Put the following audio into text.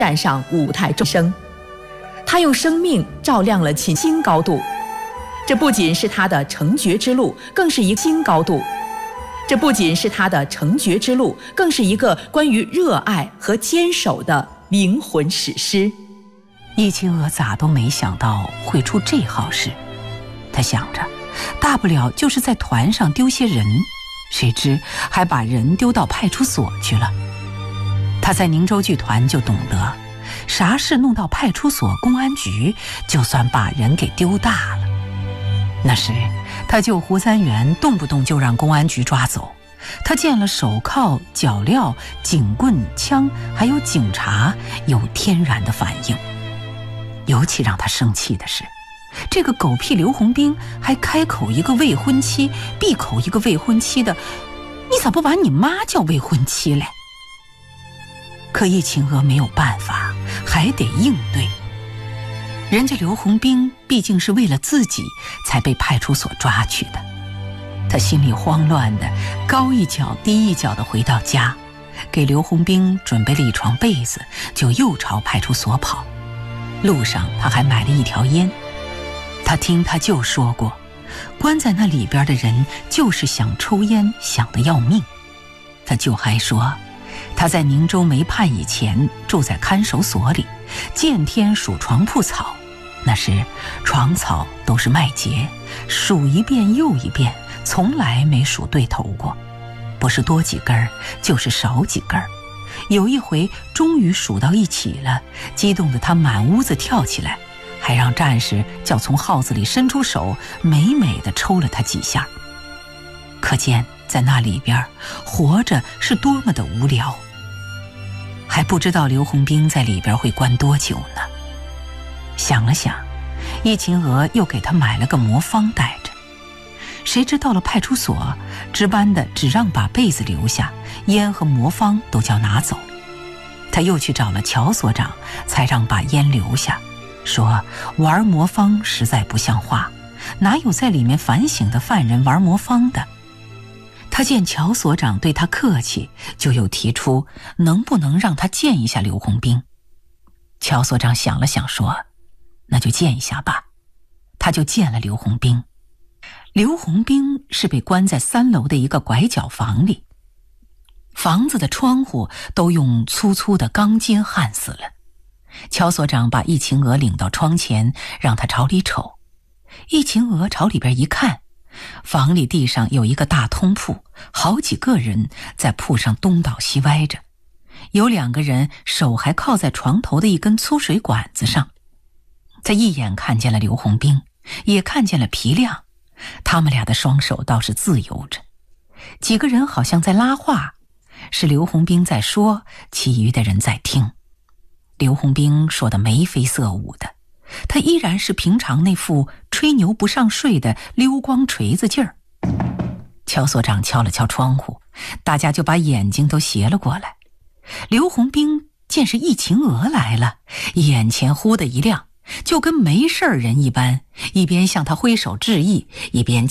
站上舞台中生。他用生命照亮了秦新高度，这不仅是他的成绝之路，更是一个新高度。这不仅是他的成绝之路，更是一个关于热爱和坚守的灵魂史诗。 易清娥咋都没想到会出这好事，他想着，大不了就是在团上丢些人，谁知还把人丢到派出所去了。他在宁州剧团就懂得，啥事弄到派出所、公安局，就算把人给丢大了。那时他救胡三元，动不动就让公安局抓走。他见了手铐、脚镣、警棍、枪，还有警察，有天然的反应。尤其让他生气的是，这个狗屁刘洪兵还开口一个未婚妻，闭口一个未婚妻的，你咋不把你妈叫未婚妻嘞？可易清娥没有办法，还得应对。人家刘洪兵毕竟是为了自己才被派出所抓去的，他心里慌乱的，高一脚低一脚的回到家，给刘洪兵准备了一床被子，就又朝派出所跑。路上他还买了一条烟，他听他舅说过，关在那里边的人就是想抽烟，想得要命。他舅还说，他在宁州没判以前住在看守所里，见天数床铺草，那时床草都是麦秸，数一遍又一遍，从来没数对头过，不是多几根就是少几根。有一回终于数到一起了，激动得他满屋子跳起来，还让战士叫从号子里伸出手，美美地抽了他几下。可见在那里边活着是多么的无聊。还不知道刘洪兵在里边会关多久呢。想了想，易清娥又给他买了个魔方带着。谁知到了派出所，值班的只让把被子留下，烟和魔方都叫拿走。他又去找了乔所长，才让把烟留下，说玩魔方实在不像话，哪有在里面反省的犯人玩魔方的。他见乔所长对他客气，就又提出能不能让他见一下刘洪兵。乔所长想了想说，那就见一下吧。他就见了刘洪兵。刘洪兵是被关在3楼的一个拐角房里，房子的窗户都用粗粗的钢筋焊死了。乔所长把易清娥领到窗前，让他朝里瞅。易清娥朝里边一看，房里地上有一个大通铺，好几个人在铺上东倒西歪着，有2个人手还靠在床头的一根粗水管子上。他一眼看见了刘洪兵，也看见了皮亮，他们俩的双手倒是自由着。几个人好像在拉话，是刘洪兵在说，其余的人在听。刘洪兵说得眉飞色舞的，他依然是平常那副吹牛不上税的溜光锤子劲儿。乔所长敲了敲窗户，大家就把眼睛都斜了过来。刘洪兵见是易清娥来了，眼前忽的一亮，就跟没事人一般，一边向他挥手致意，一边